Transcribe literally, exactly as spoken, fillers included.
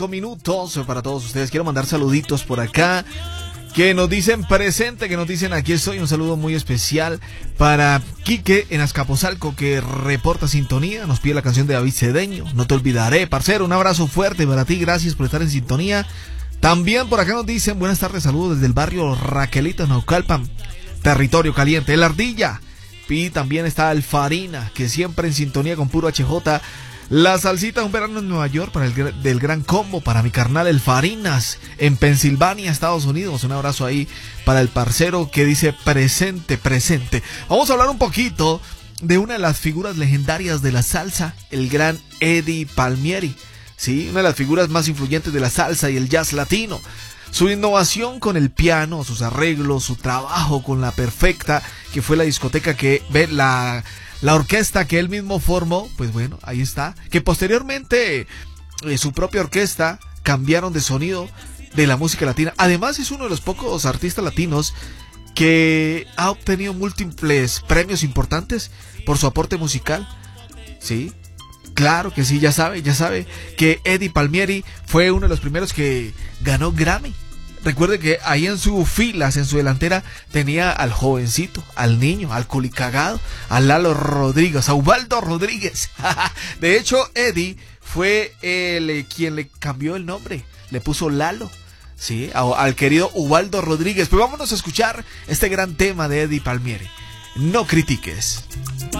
Minutos para todos ustedes. Quiero mandar saluditos por acá que nos dicen presente, que nos dicen aquí estoy. Un saludo muy especial para Quique en Azcapotzalco, que reporta sintonía. Nos pide la canción de David Cedeño, No te olvidaré. Parcero, un abrazo fuerte para ti, gracias por estar en sintonía. También por acá nos dicen buenas tardes, saludos desde el barrio Raquelita, Naucalpan, territorio caliente. El Ardilla, y también está Alfarina, que siempre en sintonía con puro H J. La salsita, un verano en Nueva York para el del Gran Combo, para mi carnal El Farinas en Pensilvania, Estados Unidos. Un abrazo ahí para el parcero que dice presente, presente. Vamos a hablar un poquito de una de las figuras legendarias de la salsa, el gran Eddie Palmieri, ¿sí? Una de las figuras más influyentes de la salsa y el jazz latino. Su innovación con el piano, sus arreglos, su trabajo con la perfecta, que fue la discoteca que ve la... La orquesta que él mismo formó, pues bueno, ahí está. Que posteriormente eh, su propia orquesta cambiaron de sonido de la música latina. Además es uno de los pocos artistas latinos que ha obtenido múltiples premios importantes por su aporte musical. Sí, claro que sí, ya sabe, ya sabe que Eddie Palmieri fue uno de los primeros que ganó Grammy. Recuerde que ahí en sus filas, en su delantera, tenía al jovencito, al niño, al culicagado, a Lalo Rodríguez, a Ubaldo Rodríguez. De hecho, Eddie fue el quien le cambió el nombre, le puso Lalo, sí, al querido Ubaldo Rodríguez. Pues vámonos a escuchar este gran tema de Eddie Palmieri, No critiques.